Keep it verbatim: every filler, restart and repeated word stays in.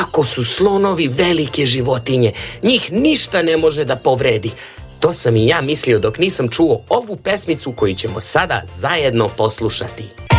Kako su slonovi velike životinje, njih ništa ne može da povredi. To sam i ja mislio dok nisam čuo ovu pesmicu koju ćemo sada zajedno poslušati.